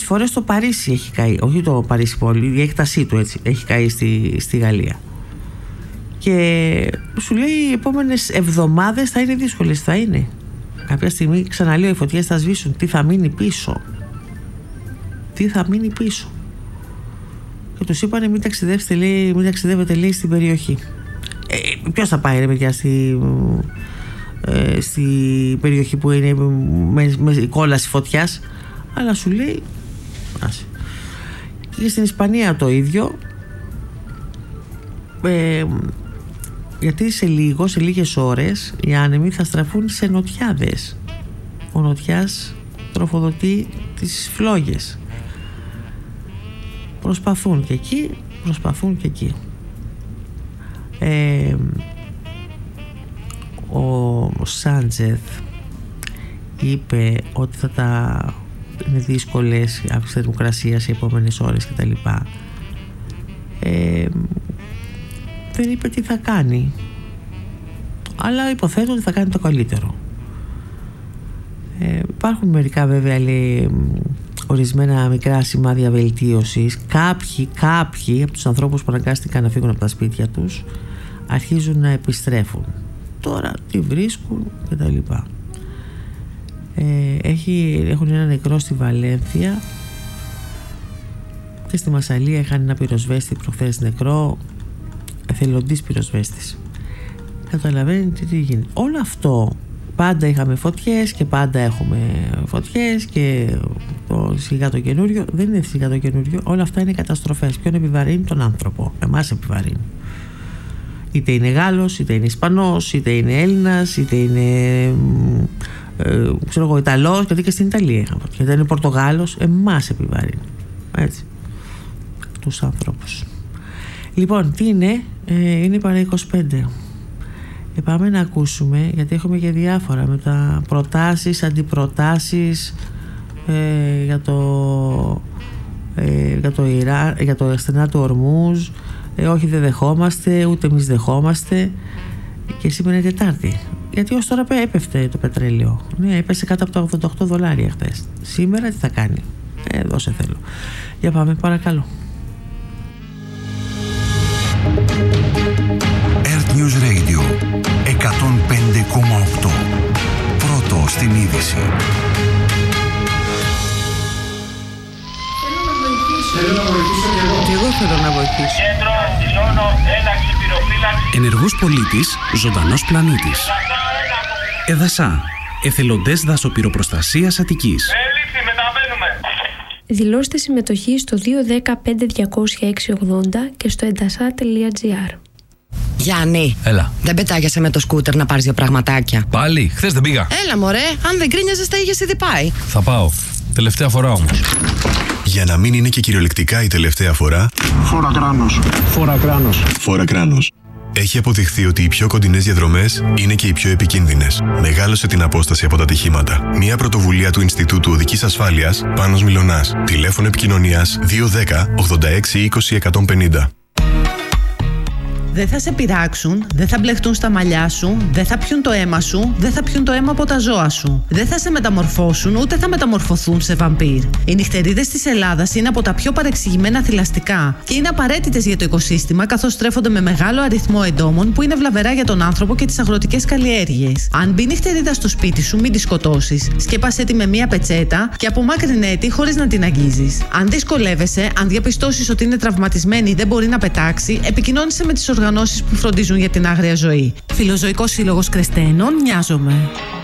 Φορές στο Παρίσι έχει καεί, όχι το Παρίσι πόλη, η έκτασή του έτσι, έχει καεί στη Γαλλία. Και σου λέει οι επόμενες εβδομάδες θα είναι δύσκολες, θα είναι. Κάποια στιγμή, ξαναλέω, οι φωτιές θα σβήσουν. Τι θα μείνει πίσω? Τι θα μείνει πίσω? Και τους είπανε μην ταξιδεύετε, λέει, στην περιοχή. Ποιος θα πάει, ρε παιδιά, στη περιοχή που είναι με κόλαση φωτιάς? Αλλά σου λέει άσε. Και στην Ισπανία το ίδιο, γιατί σε λίγες ώρες οι άνεμοι θα στραφούν σε νοτιάδες. Ο νοτιάς τροφοδοτεί τις φλόγες. Προσπαθούν και εκεί. Ο Σάντζεθ είπε ότι είναι δύσκολες οι αύξηση θερμοκρασίας οι επόμενες ώρες κτλ. Δεν είπε τι θα κάνει, αλλά υποθέτω ότι θα κάνει το καλύτερο. Υπάρχουν μερικά βέβαια, λέει, ορισμένα μικρά σημάδια βελτίωσης. Κάποιοι από τους ανθρώπους που αναγκάστηκαν να φύγουν από τα σπίτια τους αρχίζουν να επιστρέφουν. Τώρα τι βρίσκουν κτλ. Έχουν ένα νεκρό στη Βαλένθια και στη Μασσαλία είχαν ένα πυροσβέστη προχθές νεκρό, εθελοντής πυροσβέστης. Καταλαβαίνετε τι γίνεται. Όλο αυτό, πάντα είχαμε φωτιές και πάντα έχουμε φωτιές και σιγά το καινούριο. Δεν είναι σιγά το καινούριο, όλα αυτά είναι καταστροφές. Ποιον επιβαρύνει? Τον άνθρωπο. Εμάς επιβαρύνει. Είτε είναι Γάλλος, είτε είναι Ισπανός, είτε είναι Έλληνας, είτε είναι Ιταλός, γιατί και στην Ιταλία είχαμε. Γιατί είναι Πορτογάλος, εμάς επιβαρύνει. Έτσι. Τους ανθρώπους. Λοιπόν, τι είναι? Είναι παρά 25. Πάμε να ακούσουμε, γιατί έχουμε και διάφορα με τα προτάσεις, αντιπροτάσεις για το στενά του Ορμούζ. Όχι, δεν δεχόμαστε, ούτε εμείς δεχόμαστε. Και σήμερα είναι Τετάρτη. Γιατί ως τώρα έπεφτε το πετρέλαιο. Ναι, έπεσε κάτω από τα $88 χθες. Σήμερα τι θα κάνει? Εδώ σε θέλω. Για πάμε, παρακαλώ. Earth News Radio 105,8. Πρώτο στην είδηση. Θέλω να βοηθήσω και εγώ θέλω να βοηθήσω. Κέντρο, ζώνο, ένταξη, πυροφύλαξη. Ενεργός πολίτης, ζωντανός πλανήτης. Εδασά, εθελοντές δασοπυροπροστασίας Αττικής. Έληξη, μεταβαίνουμε. Δηλώστε συμμετοχή στο 210-5200-680 και στο edasa.gr. Γιάννη, έλα. Δεν πετάγεσαι με το σκούτερ να πάρεις δύο πραγματάκια? Πάλι, χθες δεν πήγα. Έλα μωρέ, αν δεν κρίνιαζες θα είχες ήδη πάει. Θα πάω. Τελευταία φορά όμως. Για να μην είναι και κυριολεκτικά η τελευταία φορά, φόρα κράνος. Έχει αποδειχθεί ότι οι πιο κοντινές διαδρομές είναι και οι πιο επικίνδυνες. Μεγάλωσε την απόσταση από τα ατυχήματα. Μια πρωτοβουλία του Ινστιτούτου Οδικής Ασφάλειας, Πάνος Μιλωνάς. Τηλέφωνο επικοινωνίας 210 86 20 150. Δεν θα σε πειράξουν, δεν θα μπλεχτούν στα μαλλιά σου, δεν θα πιούν το αίμα σου, δεν θα πιούν το αίμα από τα ζώα σου. Δεν θα σε μεταμορφώσουν, ούτε θα μεταμορφωθούν σε βαμπύρ. Οι νυχτερίδες της Ελλάδας είναι από τα πιο παρεξηγημένα θηλαστικά και είναι απαραίτητες για το οικοσύστημα, καθώς τρέφονται με μεγάλο αριθμό εντόμων που είναι βλαβερά για τον άνθρωπο και τις αγροτικές καλλιέργειες. Αν μπει νυχτερίδα στο σπίτι σου, μην τη σκοτώσεις. Σκέπασέ τη με μία πετσέτα και απομάκρυνε τη χωρίς να την αγγίζεις. Αν δυσκολεύεσαι, αν διαπιστώσεις ότι είναι τραυματισμένη ή δεν μπορεί να πετάξει, επικοινώνησε με τις οργανώσεις που φροντίζουν για την άγρια ζωή. Φιλοζωικός Σύλλογος Κρεστένων, Νοιάζομαι.